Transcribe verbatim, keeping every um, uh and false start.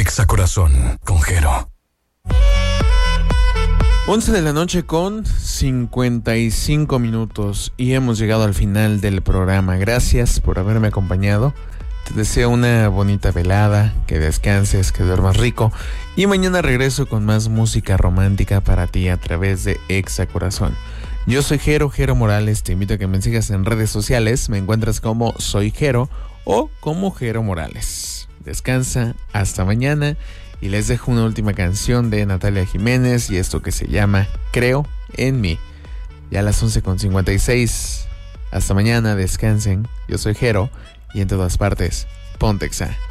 Exa Corazón con Jero. once de la noche con cincuenta y cinco minutos y hemos llegado al final del programa. Gracias por haberme acompañado. Te deseo una bonita velada, que descanses, que duermas rico y mañana regreso con más música romántica para ti a través de Exa Corazón. Yo soy Jero, Jero Morales. Te invito a que me sigas en redes sociales. Me encuentras como Soy Jero o como Jero Morales. Descansa, hasta mañana. Y les dejo una última canción de Natalia Jiménez y esto que se llama Creo en mí. Ya a las once con cincuenta y seis. Hasta mañana, descansen. Yo soy Jero y en todas partes, ponte Exa.